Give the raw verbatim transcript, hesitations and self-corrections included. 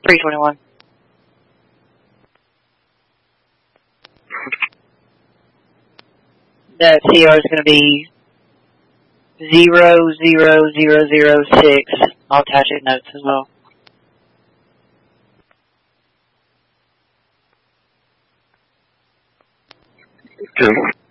three twenty-one. That C R is going to be zero zero zero zero six. I'll attach it notes as well. Okay.